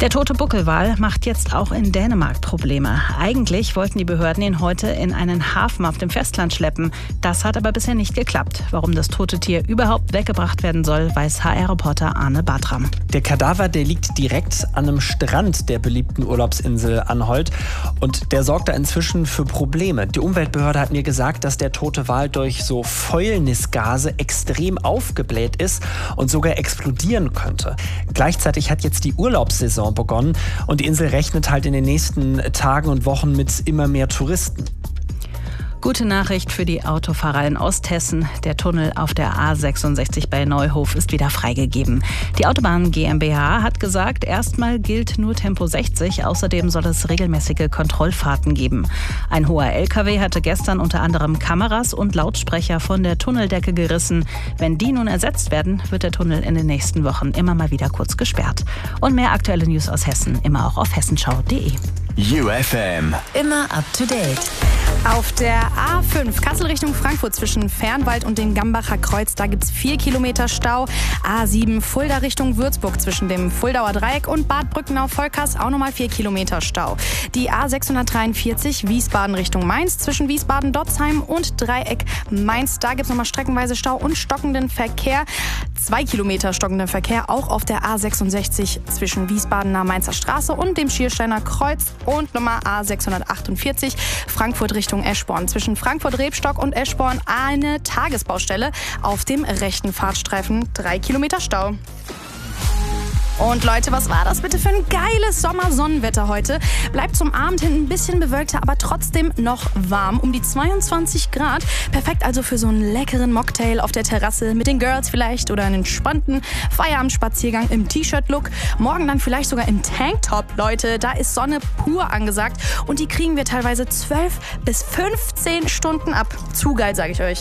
Der tote Buckelwal macht jetzt auch in Dänemark Probleme. Eigentlich wollten die Behörden ihn heute in einen Hafen auf dem Festland schleppen. Das hat aber bisher nicht geklappt. Warum das tote Tier überhaupt weggebracht werden soll, weiß HR-Reporter Arne Bartram. Der Kadaver, der liegt direkt an einem Strand der beliebten Urlaubsinsel Anholt. Und der sorgt da inzwischen für Probleme. Die Umweltbehörde hat mir gesagt, dass der tote Wal durch so Fäulnisgase extrem aufgebläht ist und sogar explodieren könnte. Gleichzeitig hat jetzt die Urlaubssaison begonnen und die Insel rechnet halt in den nächsten Tagen und Wochen mit immer mehr Touristen. Gute Nachricht für die Autofahrer in Osthessen. Der Tunnel auf der A66 bei Neuhof ist wieder freigegeben. Die Autobahn GmbH hat gesagt, erstmal gilt nur Tempo 60. Außerdem soll es regelmäßige Kontrollfahrten geben. Ein hoher LKW hatte gestern unter anderem Kameras und Lautsprecher von der Tunneldecke gerissen. Wenn die nun ersetzt werden, wird der Tunnel in den nächsten Wochen immer mal wieder kurz gesperrt. Und mehr aktuelle News aus Hessen immer auch auf hessenschau.de. UFM. Immer up to date. Auf der A5 Kassel Richtung Frankfurt zwischen Fernwald und dem Gambacher Kreuz, da gibt es 4 Kilometer Stau. A7 Fulda Richtung Würzburg zwischen dem Fuldauer Dreieck und Bad Brückenau-Volkers auch nochmal 4 Kilometer Stau. Die A643 Wiesbaden Richtung Mainz zwischen Wiesbaden-Dotzheim und Dreieck Mainz, da gibt es nochmal streckenweise Stau und stockenden Verkehr. 2 Kilometer stockenden Verkehr auch auf der A66 zwischen Wiesbadener Mainzer Straße und dem Schiersteiner Kreuz und Nummer A648 Frankfurt Richtung Eschborn. Zwischen Frankfurt-Rebstock und Eschborn eine Tagesbaustelle auf dem rechten Fahrtstreifen. 3 Kilometer Stau. Und Leute, was war das bitte für ein geiles Sommersonnenwetter heute? Bleibt zum Abend hin ein bisschen bewölkter, aber trotzdem noch warm. Um die 22 Grad. Perfekt also für so einen leckeren Mocktail auf der Terrasse mit den Girls vielleicht oder einen entspannten Feierabendspaziergang im T-Shirt-Look. Morgen dann vielleicht sogar im Tanktop, Leute. Da ist Sonne pur angesagt und die kriegen wir teilweise 12 bis 15 Stunden ab. Zu geil, sage ich euch.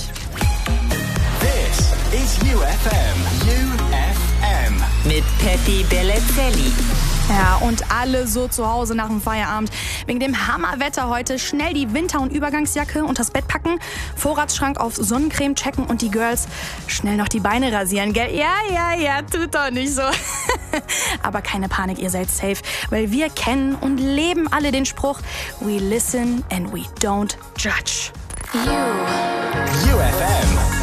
This is UFM. UFM. Mit Peppi Bellezelli. Ja, und alle so zu Hause nach dem Feierabend. Wegen dem Hammerwetter heute schnell die Winter- und Übergangsjacke und das Bett packen, Vorratsschrank auf Sonnencreme checken und die Girls schnell noch die Beine rasieren, gell? Ja, tut doch nicht so. Aber keine Panik, ihr seid safe, weil wir kennen und leben alle den Spruch We listen and we don't judge. UFM.